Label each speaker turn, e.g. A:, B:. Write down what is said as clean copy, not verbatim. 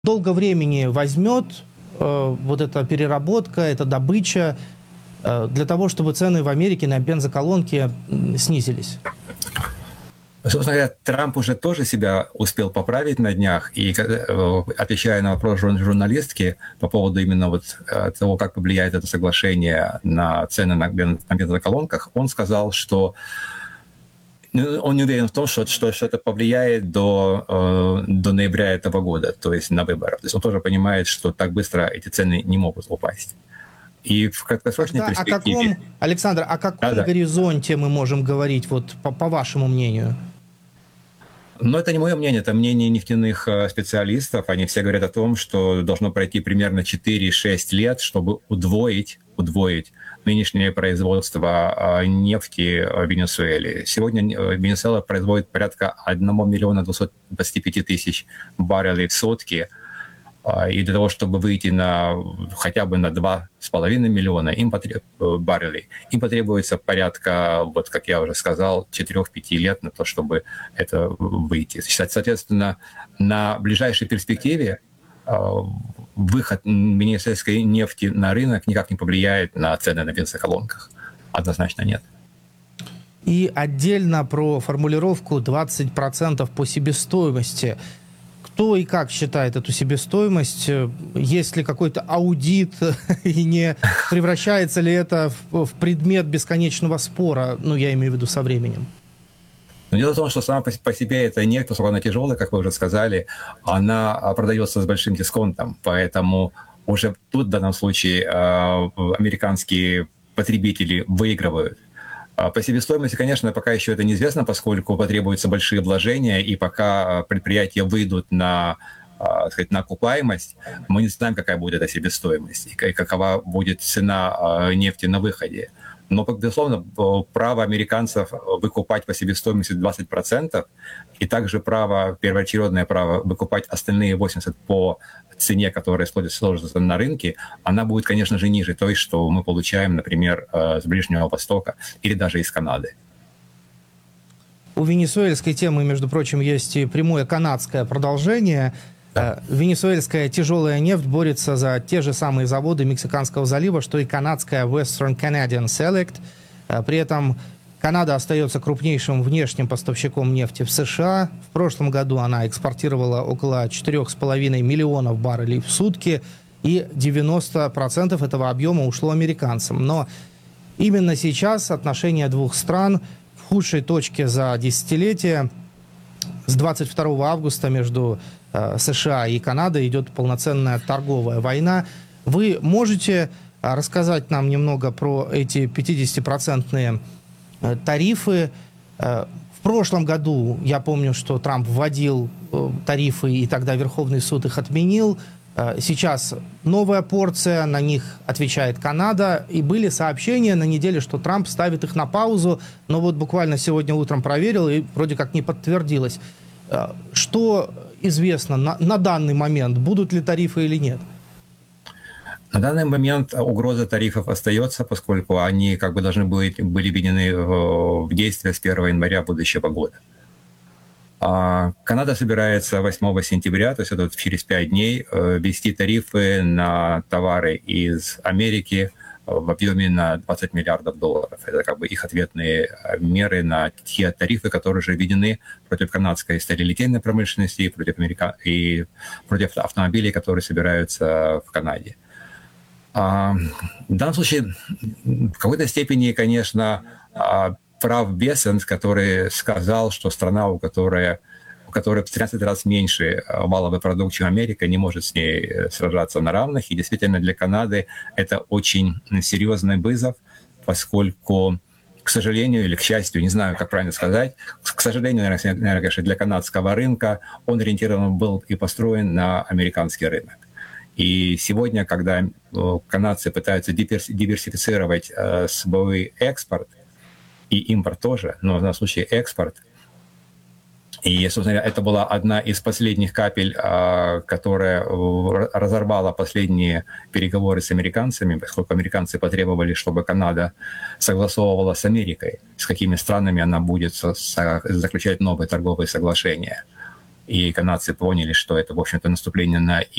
A: долго времени возьмет вот эта переработка, эта добыча для того, чтобы цены в Америке на бензоколонки снизились?
B: Собственно говоря, Трамп уже тоже себя успел поправить на днях, и отвечая на вопрос журналистки по поводу именно вот того, как повлияет это соглашение на цены на бензоколонках, он сказал, что он не уверен в том, что это повлияет до ноября этого года, то есть на выборах. То есть он тоже понимает, что так быстро эти цены не могут упасть. И в краткосрочной перспективе...
A: Александр, о каком горизонте мы можем говорить, вот по вашему мнению?
B: Но это не мое мнение, это мнение нефтяных специалистов. Они все говорят о том, что должно пройти примерно 4-6 лет, чтобы удвоить нынешнее производство нефти в Венесуэле. Сегодня Венесуэла производит порядка 1 225 000 баррелей в сутки. И для того, чтобы выйти хотя бы на 2,5 миллиона баррелей, им потребуется порядка, вот как я уже сказал, 4-5 лет на то, чтобы это выйти. Соответственно, на ближайшей перспективе выход венесуэльской нефти на рынок никак не повлияет на цены на бензоколонках. Однозначно нет.
A: И отдельно про формулировку 20% по себестоимости. Кто и как считает эту себестоимость? Есть ли какой-то аудит и не превращается ли это в предмет бесконечного спора? Ну, я имею в виду со временем.
B: Но дело в том, что сама по себе эта нефть, поскольку она тяжелая, как вы уже сказали, она продается с большим дисконтом. Поэтому уже тут, в данном случае, американские потребители выигрывают. По себестоимости, конечно, пока еще это неизвестно, поскольку потребуются большие вложения, и пока предприятия выйдут на окупаемость, мы не знаем, какая будет эта себестоимость и какова будет цена нефти на выходе. Но, безусловно, право американцев выкупать по себестоимости 20% и также первоочередное право выкупать остальные 80% по цене, которая сложится на рынке, она будет, конечно же, ниже той, что мы получаем, например, с Ближнего Востока или даже из Канады.
A: У венесуэльской темы, между прочим, есть и прямое канадское продолжение. Да. Венесуэльская тяжелая нефть борется за те же самые заводы Мексиканского залива, что и канадская Western Canadian Select. При этом Канада остается крупнейшим внешним поставщиком нефти в США. В прошлом году она экспортировала около 4,5 миллионов баррелей в сутки, и 90% этого объема ушло американцам. Но именно сейчас отношения двух стран в худшей точке за десятилетие. С 22 августа между США и Канадой идет полноценная торговая война. Вы можете рассказать нам немного про эти 50% тарифы? В прошлом году, я помню, что Трамп вводил тарифы, и тогда Верховный суд их отменил. Сейчас новая порция, на них отвечает Канада. И были сообщения на неделе, что Трамп ставит их на паузу. Но вот буквально сегодня утром проверил, и вроде как не подтвердилось. Что известно на данный момент? Будут ли тарифы или нет?
B: На данный момент угроза тарифов остается, поскольку они как бы должны были введены в действие с 1 января будущего года. Канада собирается 8 сентября, то есть это через 5 дней, ввести тарифы на товары из Америки в объеме на $20 миллиардов. Это как бы их ответные меры на те тарифы, которые уже введены против канадской сталелитейной промышленности и против автомобилей, которые собираются в Канаде. В данном случае, в какой-то степени, конечно, прав Бессенс, который сказал, что страна, у которой в 13 раз меньше валовый продукт, чем Америка, не может с ней сражаться на равных. И действительно для Канады это очень серьезный вызов, поскольку, к сожалению или к счастью, не знаю, как правильно сказать, к сожалению, наверное, конечно, для канадского рынка он ориентирован был и построен на американский рынок. И сегодня, когда канадцы пытаются диверсифицировать свой экспорт, и импорт тоже, но в данном случае экспорт, и, собственно говоря, это была одна из последних капель, которая разорвала последние переговоры с американцами, поскольку американцы потребовали, чтобы Канада согласовывала с Америкой, с какими странами она будет заключать новые торговые соглашения. и канадцы поняли, что это, в общем-то, наступление на